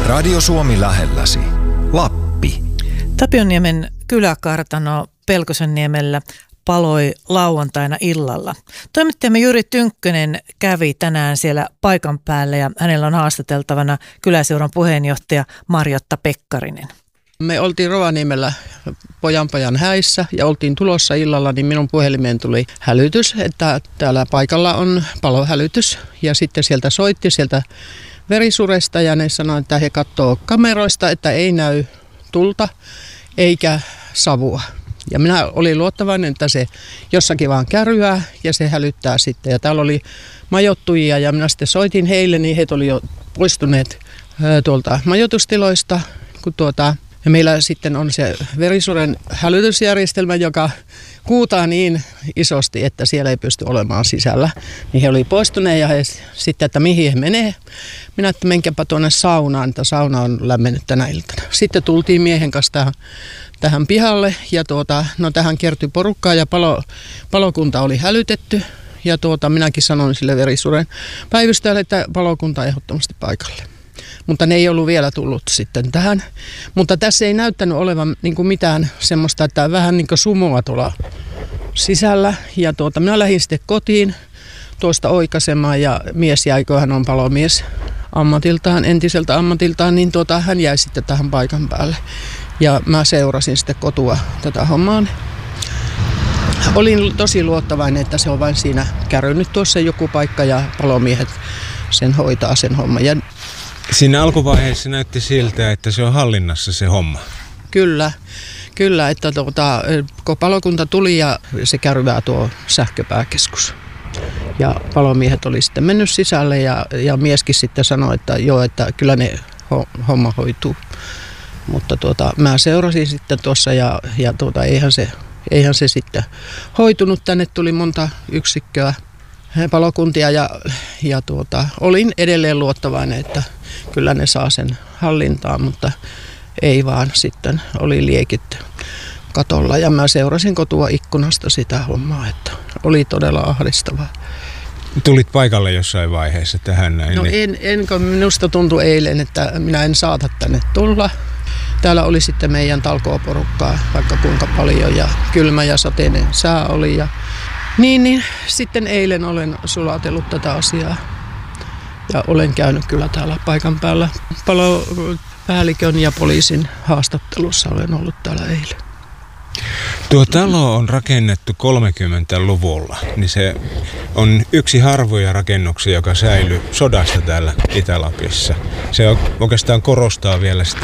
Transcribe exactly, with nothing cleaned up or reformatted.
Radio Suomi lähelläsi. Lappi. Tapionniemen kyläkartano Pelkosenniemellä paloi lauantaina illalla. Toimittajamme Jyri Tynkkönen kävi tänään siellä paikan päällä ja hänellä on haastateltavana kyläseuran puheenjohtaja Marjotta Pekkarinen. Me oltiin Rovaniemellä pojanpajan häissä ja oltiin tulossa illalla, niin minun puhelimeen tuli hälytys, että täällä paikalla on palohälytys. Ja sitten sieltä soitti sieltä verisuresta ja ne sanoi, että he katsoo kameroista, että ei näy tulta eikä savua. Ja minä olin luottavainen, että se jossakin vaan kärryää ja se hälyttää sitten. Ja täällä oli majoittujia ja minä sitten soitin heille, niin he oli jo poistuneet tuolta majoitustiloista, kun tuota... Ja meillä sitten on se verisuren hälytysjärjestelmä, joka kuutaa niin isosti, että siellä ei pysty olemaan sisällä. Niin he oli poistuneet ja he sitten, että mihin he menee. Minä, että menkääpä tuonne saunaan, että sauna on lämmennyt tänä iltana. Sitten tultiin miehen kanssa tähän, tähän pihalle ja tuota, no tähän kertyi porukkaa ja palo, palokunta oli hälytetty. Ja tuota, minäkin sanoin sille verisuren päivystäjälle, että palokunta ehdottomasti paikalle. Mutta ne ei ollut vielä tullut sitten tähän. Mutta tässä ei näyttänyt olevan niin kuin mitään semmoista, että vähän niin kuin sumua tuolla sisällä. Ja tuota, minä lähdin sitten kotiin tuosta oikaisemaan ja mies jäi, kun hän on palomies ammatiltaan, entiseltä ammatiltaan, niin tuota, hän jäi sitten tähän paikan päälle. Ja mä seurasin sitten kotua tätä hommaa. Olin tosi luottavainen, että se on vain siinä kärrynyt tuossa joku paikka ja palomiehet sen hoitaa sen homman. Ja siinä alkuvaiheessa näytti siltä, että se on hallinnassa se homma. Kyllä, kyllä että tuota, kun palokunta tuli ja se kärvää tuo sähköpääkeskus. Ja palomiehet oli sitten mennyt sisälle ja, ja mieskin sitten sanoi, että joo, että kyllä ne ho, homma hoituu. Mutta tuota, mä seurasin sitten tuossa ja, ja tuota, eihän, se, eihän se sitten hoitunut. Tänne tuli monta yksikköä palokuntia ja, ja tuota, olin edelleen luottavainen, että kyllä ne saa sen hallintaan, mutta ei vaan sitten oli liekit katolla ja mä seurasin kotua ikkunasta sitä hommaa, että oli todella ahdistavaa. Tulit paikalle jossain vaiheessa tähän näin? No en, en kun minusta tuntui eilen, että minä en saata tänne tulla. Täällä oli sitten meidän talkooporukkaa vaikka kuinka paljon ja kylmä ja sateinen sää oli ja Niin, niin sitten eilen olen sulatellut tätä asiaa ja olen käynyt kyllä täällä paikan päällä palopäällikön ja poliisin haastattelussa olen ollut täällä eilen. Tuo talo on rakennettu kolmekymmentäluvulla, niin se on yksi harvoja rakennuksia, joka säilyi sodasta täällä Itä-Lapissa. Se oikeastaan korostaa vielä sitä